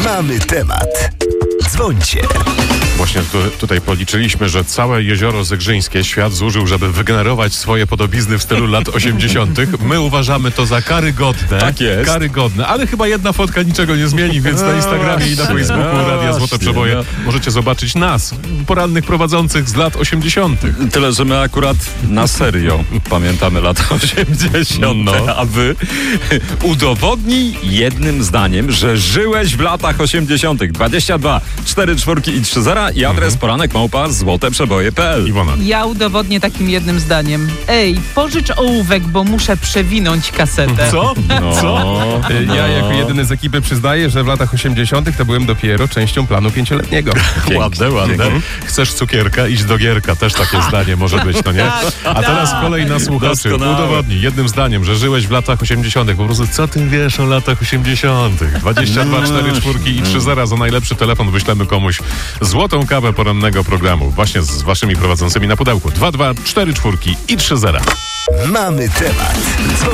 Mamy temat. Dzwońcie. Właśnie tutaj policzyliśmy, że całe jezioro Zegrzyńskie świat zużył, żeby wygenerować swoje podobizny w stylu lat 80. My uważamy to za karygodne. Tak jest. Karygodne, ale chyba jedna fotka niczego nie zmieni, więc na Instagramie i na Facebooku Radia Złote Przeboje możecie zobaczyć nas, porannych prowadzących z lat 80. Tyle, że my akurat na serio pamiętamy lata 80. A wy udowodnij jednym zdaniem, że żyłeś w latach 80. 22 4 4 i 3 0 i adres poranek@złoteprzeboje.pl. Iwona. Ja udowodnię takim jednym zdaniem. Ej, pożycz ołówek, bo muszę przewinąć kasetę. Co? Co? Ja jako jedyny z ekipy przyznaję, że w latach 80. to byłem dopiero częścią planu 5-letniego. Ładne, ładne. Chcesz cukierka? Idź do Gierka. Też takie zdanie może być, no nie? A teraz kolej na słuchaczy. Doskonałe. Udowodnij jednym zdaniem, że żyłeś w latach 80. Po prostu co ty wiesz o latach 80. 22 4 4 i 3 0 za najlepszy telefon wyślemy komuś złotą kawę porannego programu. Właśnie z waszymi prowadzącymi na pudełku. 2 2 4 4 i 3 0. Mamy temat.